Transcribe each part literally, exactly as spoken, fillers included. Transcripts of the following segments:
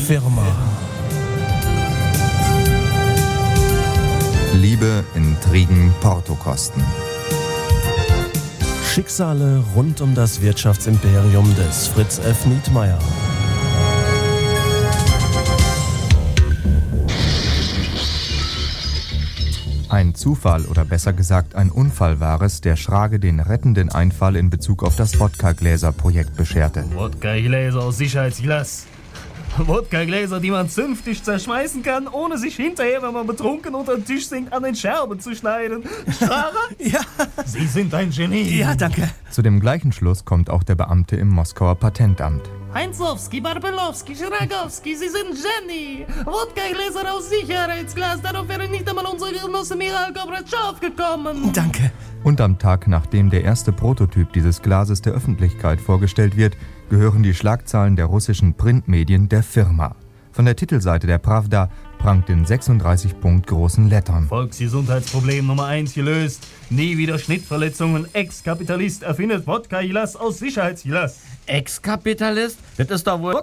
Firma. Liebe, Intrigen, Portokosten. Schicksale rund um das Wirtschaftsimperium des Fritz F. Nietmeyer. Ein Zufall oder besser gesagt ein Unfall war es, der Schrage den rettenden Einfall in Bezug auf das Wodka-Gläser-Projekt bescherte. Wodka-Gläser aus Sicherheitsglas. Wodka-Gläser, die man zünftig zerschmeißen kann, ohne sich hinterher, wenn man betrunken unter den Tisch sinkt, an den Scherben zu schneiden. Schrage? Ja. Sie sind ein Genie. Ja, danke. Zu dem gleichen Schluss kommt auch der Beamte im Moskauer Patentamt. Heinzowski, Barbelowski, Schragowski, Sie sind Genie. Wodka-Gläser aus Sicherheitsglas, darauf wäre nicht einmal unsere Genosse Miral Gorbatschow gekommen. Danke. Und am Tag, nachdem der erste Prototyp dieses Glases der Öffentlichkeit vorgestellt wird, gehören die Schlagzeilen der russischen Printmedien der Firma. Von der Titelseite der Pravda prangt in sechsunddreißig Punkt großen Lettern. Volksgesundheitsproblem Nummer eins gelöst. Nie wieder Schnittverletzungen. Ex-Kapitalist erfindet Wodka-Glas aus Sicherheitsglas. Ex-Kapitalist? Das ist doch wohl...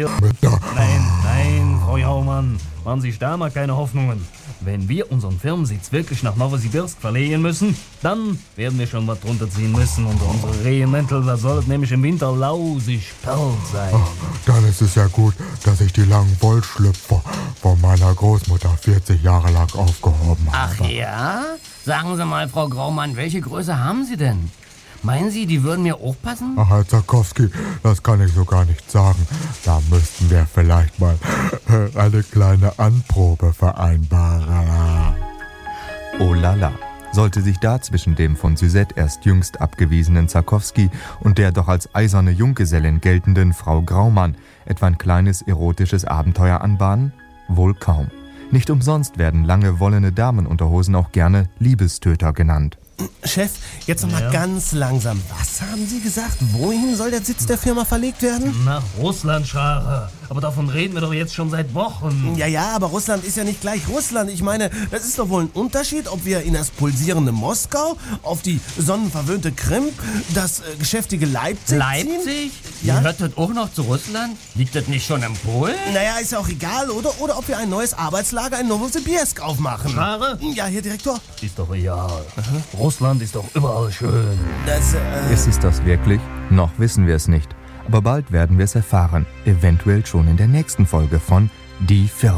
Nein, nein, Frau Jaumann. Machen Sie sich da mal keine Hoffnungen. Wenn wir unseren Firmensitz wirklich nach Novosibirsk verlegen müssen, dann werden wir schon was drunter ziehen müssen. Und unsere Regimental, da soll es nämlich im Winter lausig perlt sein. Ach, dann ist es ja gut, dass ich die langen Wollschlüpfer von meiner Großmutter vierzig Jahre lang aufgehoben habe. Ach ja? Sagen Sie mal, Frau Graumann, welche Größe haben Sie denn? Meinen Sie, die würden mir auch passen? Ach, Herr Zarkowski, das kann ich so gar nicht sagen. Da müssten wir vielleicht mal eine kleine Anprobe vereinbaren. Oh lala. Sollte sich da zwischen dem von Suzette erst jüngst abgewiesenen Zarkowski und der doch als eiserne Junggesellin geltenden Frau Graumann etwa ein kleines erotisches Abenteuer anbahnen? Wohl kaum. Nicht umsonst werden lange wollene Damenunterhosen auch gerne Liebestöter genannt. Chef, jetzt noch mal Ja? ganz langsam. Was haben Sie gesagt? Wohin soll der Sitz der Firma verlegt werden? Nach Russland, Schrage. Aber davon reden wir doch jetzt schon seit Wochen. Ja, ja, aber Russland ist ja nicht gleich Russland. Ich meine, das ist doch wohl ein Unterschied, ob wir in das pulsierende Moskau, auf die sonnenverwöhnte Krim, das äh, geschäftige Leipzig ziehen. Leipzig? Ja? Gehört das auch noch zu Russland? Liegt das nicht schon im Polen? Naja, ist ja auch egal, oder? Oder ob wir ein neues Arbeitslager in Novosibirsk aufmachen. Schrage? Ja, Herr Direktor. Ist doch real. Russland ist doch überall schön. Das, äh... Ist es das wirklich? Noch wissen wir es nicht. Aber bald werden wir es erfahren. Eventuell schon in der nächsten Folge von Die Firma.